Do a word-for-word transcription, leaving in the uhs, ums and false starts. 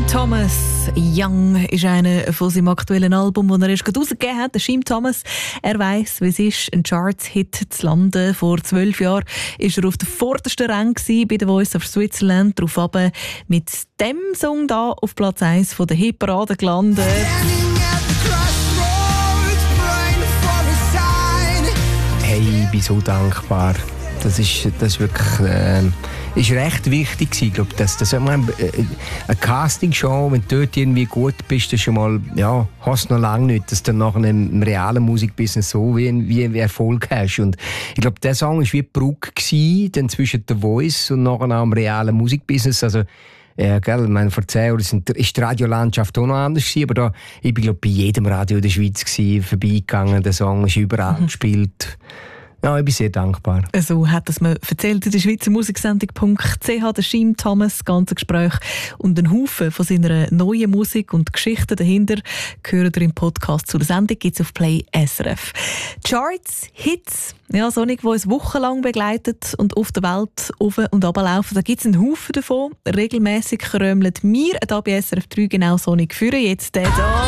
Thomas Young ist einer von seinem aktuellen Album, das er erst gerade rausgegeben hat. Der Schiim Thomas, er weiss, wie es ist, einen Charts-Hit zu landen. Vor zwölf Jahren war er auf der vordersten Rang bei der Voice of Switzerland. Darauf aber mit dem Song da auf Platz eins der Hitparade gelandet. Hey, ich bin so dankbar. Das ist, das ist wirklich äh, ist recht wichtig gewesen. Ich glaube, dass, dass eine, eine Castingshow, wenn du dort irgendwie gut bist, das schon mal, ja, hast du noch lange nicht, dass du nachher im realen Musikbusiness so wie, wie, wie Erfolg hast. Und ich glaube, der Song war wie die Brücke gewesen, dann zwischen der Voice und nachher auch im realen Musikbusiness. Also, ja, gell, ich meine, vor zehn Jahren sind, ist die Radiolandschaft auch noch anders gewesen, aber da, ich bin, glaube, bei jedem Radio in der Schweiz gewesen, vorbeigegangen, der Song ist überall mhm. gespielt. Ja, ich bin sehr dankbar. So hat es mir erzählt in der Schweizer Musiksendung Punkt c h der Schiim Thomas, das ganze Gespräch und einen Haufen von seiner neuen Musik und Geschichten dahinter hören ihr im Podcast zu der Sendung, gibt es auf Play S R F. Charts, Hits, ja, Sonic, die uns wochenlang begleitet und auf der Welt auf und runter laufen, da gibt es einen Haufen davon. Regelmässig krömelt mir da bei S R F drei genau Sonic führen. Jetzt der da.